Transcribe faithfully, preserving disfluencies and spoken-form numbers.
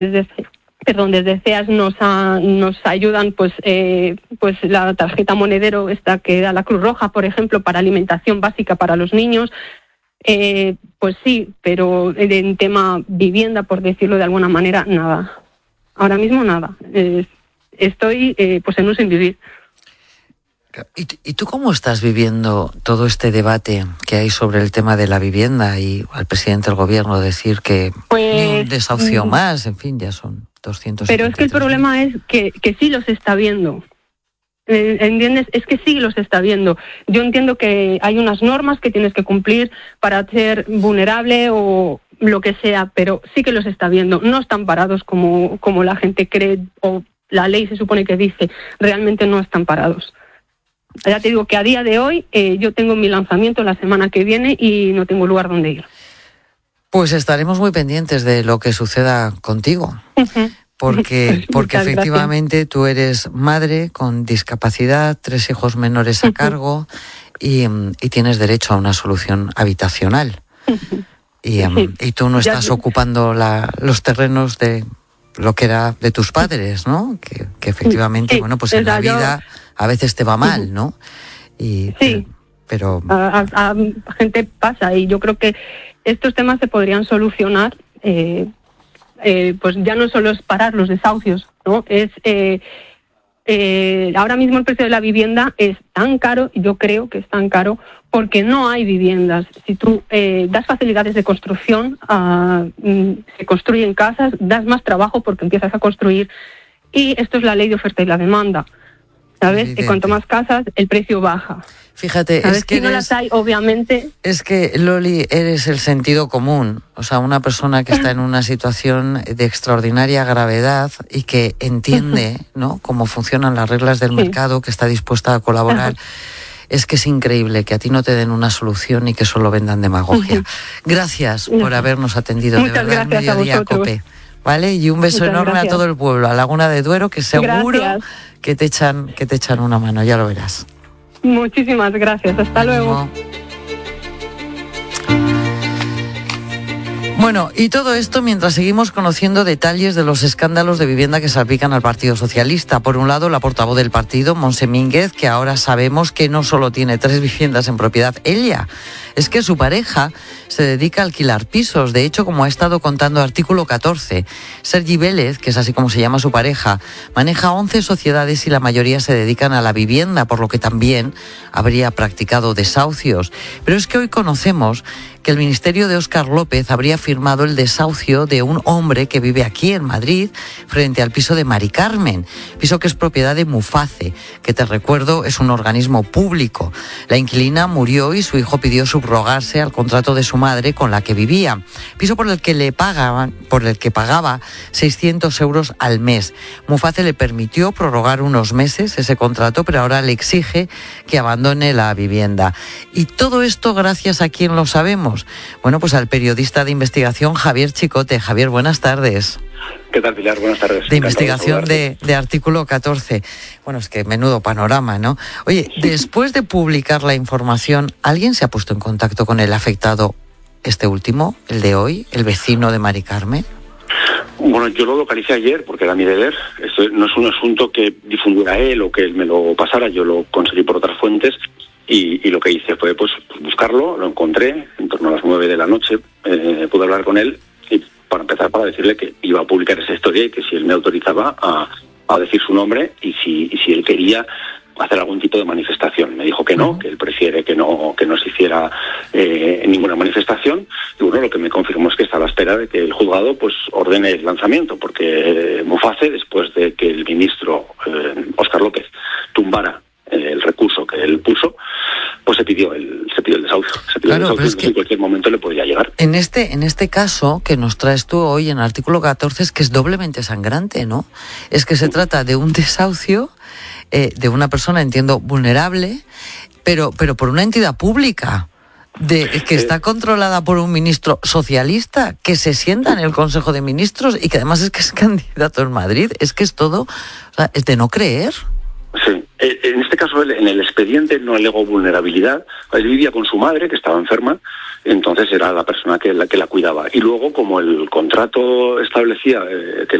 desde perdón, desde C E A S nos a, nos ayudan, pues eh, pues la tarjeta monedero esta que da la Cruz Roja, por ejemplo, para alimentación básica para los niños. Eh, pues sí, pero en tema vivienda, por decirlo de alguna manera, nada. Ahora mismo nada. Eh, estoy eh, pues en un sin vivir. ¿Y, ¿Y tú cómo estás viviendo todo este debate que hay sobre el tema de la vivienda y al presidente del gobierno decir que pues, ni un desahucio más, en fin, ya son doscientos. Pero es que el problema es que, que sí los está viendo. ¿Entiendes? Es que sí los está viendo. Yo entiendo que hay unas normas que tienes que cumplir para ser vulnerable o lo que sea, pero sí que los está viendo. No están parados como, como la gente cree o la ley se supone que dice. Realmente no están parados. Ya te digo que a día de hoy eh, yo tengo mi lanzamiento la semana que viene y no tengo lugar donde ir. Pues estaremos muy pendientes de lo que suceda contigo. Uh-huh. Porque, porque efectivamente gracias. Tú eres madre con discapacidad, tres hijos menores a uh-huh. cargo y, y tienes derecho a una solución habitacional. Uh-huh. Y, um, sí. y tú no estás ya. ocupando la, los terrenos de lo que era de tus padres, ¿no? Que, que efectivamente, sí. bueno, pues en la vida a veces te va mal, ¿no? Y, sí, pero... A, a, a gente pasa y yo creo que estos temas se podrían solucionar... Eh, Eh, pues ya no solo es parar los desahucios, ¿no? Es eh, eh, ahora mismo el precio de la vivienda es tan caro, y yo creo que es tan caro porque no hay viviendas. Si tú eh, das facilidades de construcción, uh, se construyen casas, das más trabajo porque empiezas a construir, y esto es la ley de oferta y la demanda, ¿sabes? Evidente. Y cuanto más casas, el precio baja. Fíjate, ¿sabes? es que si no eres, las hay, obviamente... Es que, Loli, eres el sentido común. O sea, una persona que está en una situación de extraordinaria gravedad y que entiende, ¿no?, cómo funcionan las reglas del sí. mercado, que está dispuesta a colaborar. Es que es increíble que a ti no te den una solución y que solo vendan demagogia. Gracias por habernos atendido. Muchas de verdad, gracias Mediodía a vosotros. Cope. ¿Vale? Y un beso Muchas enorme gracias. a todo el pueblo, a Laguna de Duero, que seguro gracias. que te echan, que te echan una mano, ya lo verás. Muchísimas gracias, hasta luego. Bueno, y todo esto mientras seguimos conociendo detalles de los escándalos de vivienda que salpican al Partido Socialista. Por un lado, la portavoz del partido, Montse Mínguez, que ahora sabemos que no solo tiene tres viviendas en propiedad ella, es que su pareja se dedica a alquilar pisos. De hecho, como ha estado contando Artículo catorce, Sergi Vélez, que es así como se llama su pareja, maneja once sociedades y la mayoría se dedican a la vivienda, por lo que también habría practicado desahucios. Pero es que hoy conocemos que el Ministerio de Óscar López habría firmado el desahucio de un hombre que vive aquí en Madrid, frente al piso de Mari Carmen, piso que es propiedad de Muface, que te recuerdo es un organismo público. La inquilina murió y su hijo pidió subrogarse al contrato de su madre con la que vivía, piso por el que le pagaban, por el que pagaba seiscientos euros al mes. Muface le permitió prorrogar unos meses ese contrato, pero ahora le exige que abandone la vivienda. Y todo esto gracias a quién lo sabemos. Bueno, pues al periodista de investigación Javier Chicote. Javier, buenas tardes. ¿Qué tal, Pilar? Buenas tardes. De investigación de, de Artículo catorce. Bueno, es que menudo panorama, ¿no? Oye, después de publicar la información, ¿alguien se ha puesto en contacto con el afectado, este último, el de hoy, el vecino de Mari Carmen? Bueno, yo lo localicé ayer porque era mi deber. Esto no es un asunto que difundiera él o que él me lo pasara, yo lo conseguí por otras fuentes. Y, y lo que hice fue pues, pues buscarlo, lo encontré en torno a las nueve de la noche, eh, pude hablar con él y para empezar para decirle que iba a publicar esa historia y que si él me autorizaba a, a decir su nombre y si, y si él quería hacer algún tipo de manifestación. Me dijo que no, que él prefiere que no que no se hiciera eh, ninguna manifestación y bueno, lo que me confirmó es que está a la espera de que el juzgado pues ordene el lanzamiento, porque Muface, después de que el ministro eh, Óscar López tumbara el recurso que él puso, pues se pidió el se pidió el desahucio. Se pidió claro, el desahucio, es que en cualquier momento le podía llegar. En este, en este caso que nos traes tú hoy en Artículo catorce es que es doblemente sangrante, ¿no? Es que se trata de un desahucio eh, de una persona, entiendo, vulnerable, pero, pero por una entidad pública. De, que está controlada por un ministro socialista que se sienta en el Consejo de Ministros y que además es que es candidato en Madrid. Es que es todo, o sea, es de no creer. Sí, en este caso en el expediente no alegó vulnerabilidad. Él vivía con su madre, que estaba enferma, entonces era la persona que la, que la cuidaba. Y luego, como el contrato establecía eh, que